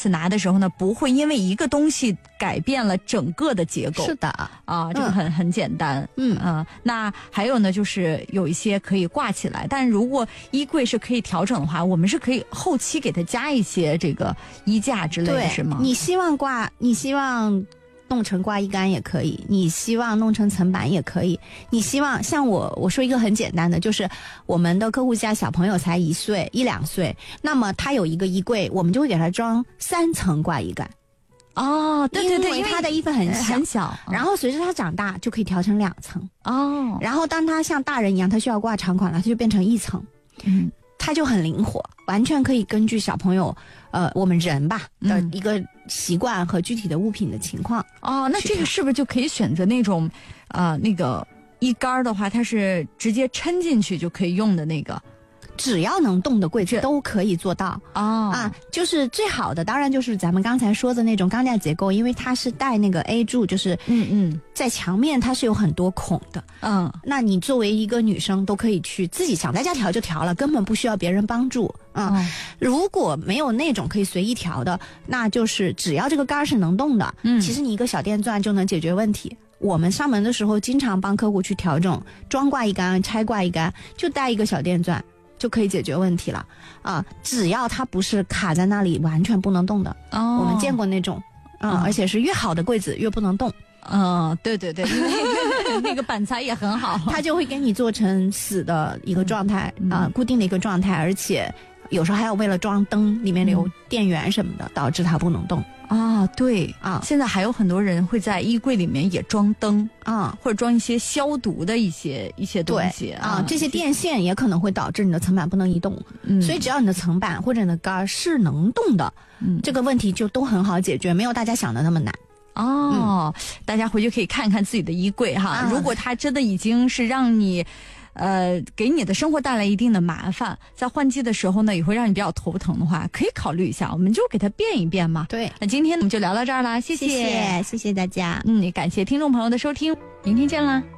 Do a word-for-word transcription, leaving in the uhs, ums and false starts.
次拿的时候呢，不会因为一个东西改变了整个的结构。 是的啊，这个很、嗯、很简单。 嗯啊、呃，那还有呢，就是有一些可以挂起来，但如果衣柜是可以调整的话，我们是可以后期给它加一些这个衣架之类的，是吗？ 你希望挂，你希望弄成挂衣杆也可以，你希望弄成层板也可以，你希望像我我说一个很简单的，就是我们的客户家小朋友才一岁一两岁，那么他有一个衣柜，我们就会给他装三层挂衣杆。 哦，对对对， 因为他的衣服很小很小， 然后随着他长大就可以调成两层。 哦， 然后当他像大人一样，他需要挂长款了，他就变成一层。 嗯， 他就很灵活，完全可以根据小朋友，呃，我们人吧的一个习惯和具体的物品的情况。 哦，那这个是不是就可以选择那种，呃，那个衣杆的话，它是直接抻进去就可以用的那个？ 只要能动的柜子都可以做到。 哦啊，就是最好的当然就是咱们刚才说的那种钢架结构，因为它是带那个 A 柱，就是嗯嗯， 在墙面它是有很多孔的。 嗯， 那你作为一个女生都可以去自己想在家调就调了，根本不需要别人帮助。啊、嗯，如果没有那种可以随意调的，那就是只要这个杆是能动的，嗯，其实你一个小电钻就能解决问题。我们上门的时候经常帮客户去调整装挂一杆、拆挂一杆，就带一个小电钻就可以解决问题了啊！只要它不是卡在那里完全不能动的。哦，我们见过那种啊、嗯，而且是越好的柜子越不能动。 嗯，对对对，那个那个板材也很好， 它就会给你做成死的一个状态啊、嗯呃，固定的一个状态，而且有时候还要为了装灯里面留电源什么的，嗯、导致它不能动。 啊，对啊， 现在还有很多人会在衣柜里面也装灯啊， 或者装一些消毒的一些一些东西啊, 啊，这些电线也可能会导致你的层板不能移动。嗯，所以只要你的层板或者你的杆是能动的，嗯，这个问题就都很好解决，没有大家想的那么难。 哦、嗯，大家回去可以看看自己的衣柜哈、啊，如果它真的已经是让你。呃，给你的生活带来一定的麻烦，在换季的时候呢，也会让你比较头疼的话，可以考虑一下，我们就给它变一变嘛。 对， 那今天我们就聊到这儿啦，谢谢， 谢谢，谢谢大家， 嗯，也感谢听众朋友的收听，明天见啦。